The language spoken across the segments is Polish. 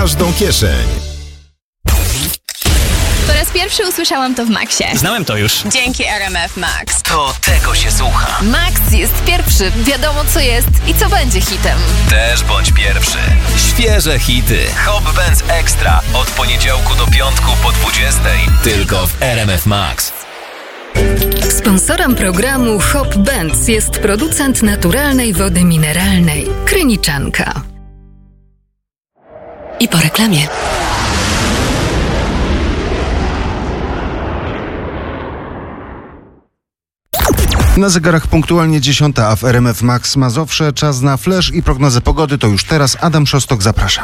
każdą kieszeń. Po raz pierwszy usłyszałam to w Maxie. Znałem to już. Dzięki RMF Max. To tego się słucha. Max jest pierwszy. Wiadomo co jest i co będzie hitem. Też bądź pierwszy. Świeże hity. Hop Benz Extra. Od poniedziałku do piątku po 20:00. Tylko w RMF Max. Sponsorem programu Hop Benz jest producent naturalnej wody mineralnej Kryniczanka. I po reklamie. Na zegarach punktualnie 10, a w RMF Max Mazowsze czas na flash i prognozę pogody. To już teraz Adam Szostok, zapraszam.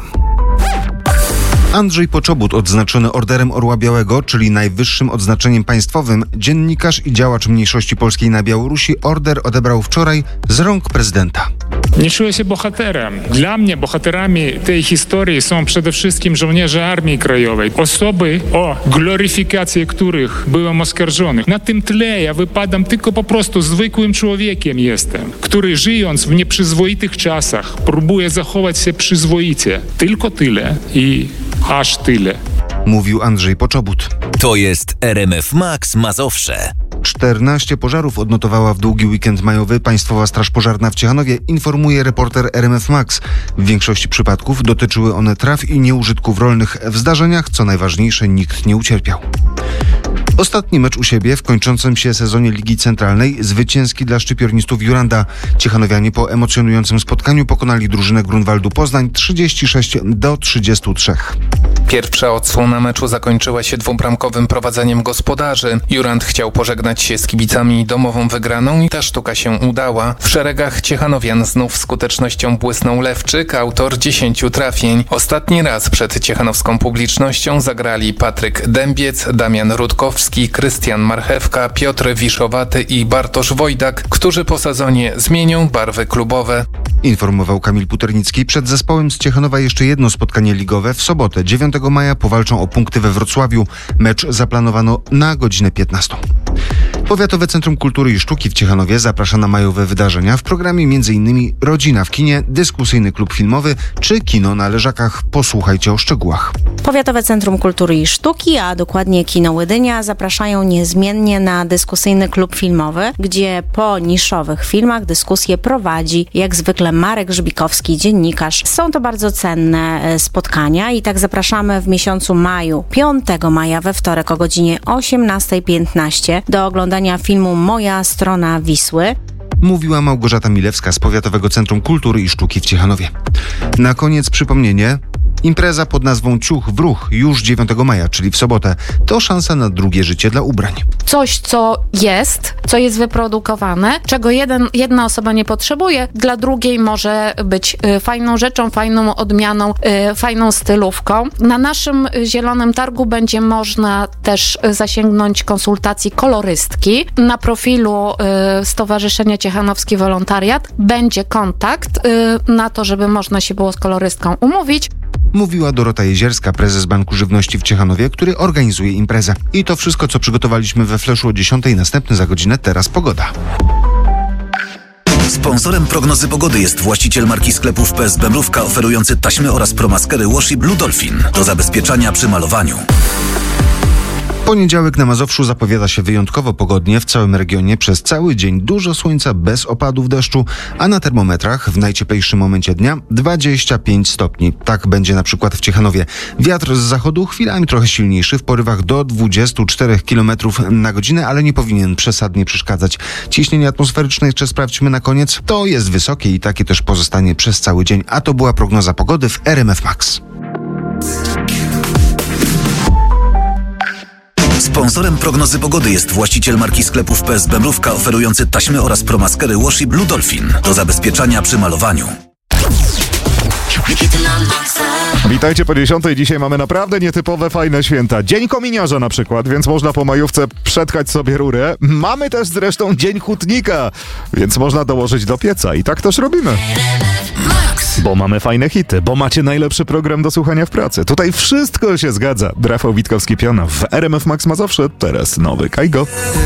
Andrzej Poczobut, odznaczony Orderem Orła Białego, czyli najwyższym odznaczeniem państwowym, dziennikarz i działacz mniejszości polskiej na Białorusi, order odebrał wczoraj z rąk prezydenta. Nie czuję się bohaterem. Dla mnie bohaterami tej historii są przede wszystkim żołnierze Armii Krajowej. Osoby, o gloryfikację których byłem oskarżony. Na tym tle ja wypadam tylko po prostu zwykłym człowiekiem jestem, który żyjąc w nieprzyzwoitych czasach próbuje zachować się przyzwoicie. Tylko tyle i aż tyle. Mówił Andrzej Poczobut. To jest RMF Max Mazowsze. 14 pożarów odnotowała w długi weekend majowy Państwowa Straż Pożarna w Ciechanowie, informuje reporter RMF Max. W większości przypadków dotyczyły one traw i nieużytków rolnych. W zdarzeniach, co najważniejsze, nikt nie ucierpiał. Ostatni mecz u siebie w kończącym się sezonie Ligi Centralnej, zwycięski dla szczypiornistów Juranda. Ciechanowianie po emocjonującym spotkaniu pokonali drużynę Grunwaldu Poznań 36-33. Pierwsza odsłona meczu zakończyła się dwubramkowym prowadzeniem gospodarzy. Jurand chciał pożegnać się z kibicami domową wygraną i ta sztuka się udała. W szeregach Ciechanowian znów skutecznością błysnął Lewczyk, autor 10 trafień. Ostatni raz przed ciechanowską publicznością zagrali Patryk Dębiec, Damian Rutkowski, Krystian Marchewka, Piotr Wiszowaty i Bartosz Wojdak, którzy po sezonie zmienią barwy klubowe. Informował Kamil Puternicki. Przed zespołem z Ciechanowa jeszcze jedno spotkanie ligowe. W sobotę 9 maja powalczą o punkty we Wrocławiu. Mecz zaplanowano na godzinę 15. Powiatowe Centrum Kultury i Sztuki w Ciechanowie zaprasza na majowe wydarzenia. W programie m.in. Rodzina w kinie, dyskusyjny klub filmowy czy kino na Leżakach. Posłuchajcie o szczegółach. Powiatowe Centrum Kultury i Sztuki, a dokładnie Kino Łydynia, zapraszają niezmiennie na dyskusyjny klub filmowy, gdzie po niszowych filmach dyskusję prowadzi jak zwykle Marek Żbikowski, dziennikarz. Są to bardzo cenne spotkania i tak zapraszamy w miesiącu maju, 5 maja we wtorek o godzinie 18:15 do oglądania filmu Moja strona Wisły. Mówiła Małgorzata Milewska z Powiatowego Centrum Kultury i Sztuki w Ciechanowie. Na koniec przypomnienie. Impreza pod nazwą Ciuch w ruch już 9 maja, czyli w sobotę. To szansa na drugie życie dla ubrań. Coś, co jest wyprodukowane, czego jedna osoba nie potrzebuje, dla drugiej może być fajną rzeczą, fajną odmianą, fajną stylówką. Na naszym Zielonym Targu będzie można też zasięgnąć konsultacji kolorystki. Na profilu Stowarzyszenia Ciechanowski Wolontariat będzie kontakt na to, żeby można się było z kolorystką umówić. Mówiła Dorota Jezierska, prezes Banku Żywności w Ciechanowie, który organizuje imprezę. I to wszystko, co przygotowaliśmy we Flashu o 10:00. Następny za godzinę. Teraz pogoda. Sponsorem prognozy pogody jest właściciel marki sklepów PSB Mrówka, oferujący taśmy oraz promaskery Washi Blue Dolphin do zabezpieczania przy malowaniu. Poniedziałek na Mazowszu zapowiada się wyjątkowo pogodnie. W całym regionie przez cały dzień dużo słońca bez opadów deszczu, a na termometrach w najcieplejszym momencie dnia 25 stopni. Tak będzie na przykład w Ciechanowie. Wiatr z zachodu chwilami trochę silniejszy, w porywach do 24 km na godzinę, ale nie powinien przesadnie przeszkadzać. Ciśnienie atmosferyczne jeszcze sprawdźmy na koniec. To jest wysokie i takie też pozostanie przez cały dzień. A to była prognoza pogody w RMF Max. Sponsorem prognozy pogody jest właściciel marki sklepów PSB Mrówka, oferujący taśmy oraz promaskery Washi Blue Dolphin do zabezpieczania przy malowaniu. Witajcie po 10:00. Dzisiaj mamy naprawdę nietypowe, fajne święta. Dzień kominiarza na przykład, więc można po majówce przetkać sobie rurę. Mamy też zresztą Dzień Hutnika, więc można dołożyć do pieca i tak też robimy. Bo mamy fajne hity, bo macie najlepszy program do słuchania w pracy. Tutaj wszystko się zgadza. Rafał Witkowski-Piona w RMF Max Mazowsze, teraz nowy Kajgo.